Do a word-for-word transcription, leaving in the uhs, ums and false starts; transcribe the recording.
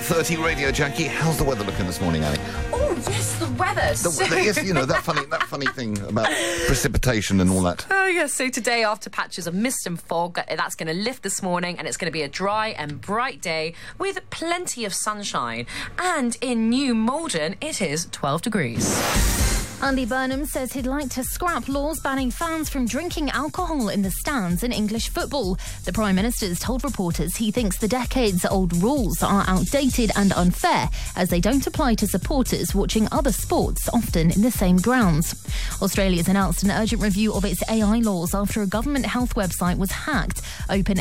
thirty Radio Junkie. How's the weather looking this morning, Annie? Oh, yes, the weather. The weather, yes, you know, that funny that funny thing about precipitation and all that. Oh, yes, so today after patches of mist and fog, that's going to lift this morning and it's going to be a dry and bright day with plenty of sunshine. And in New Malden, it is twelve degrees. Andy Burnham says he'd like to scrap laws banning fans from drinking alcohol in the stands in English football. The Prime Minister's told reporters he thinks the decades-old rules are outdated and unfair, as they don't apply to supporters watching other sports, often in the same grounds. Australia's announced an urgent review of its A I laws after a government health website was hacked. Open